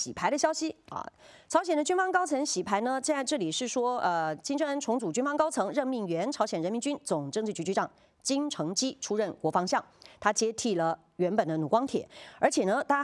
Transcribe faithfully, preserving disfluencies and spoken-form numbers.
洗牌的消息啊。朝鲜的军方高层洗牌呢，现在这里是说，呃，金正恩重组军方高层，任命原朝鲜人民军总政治局局长金成基出任国防相，他接替了原本的弩光铁，而且呢，大家。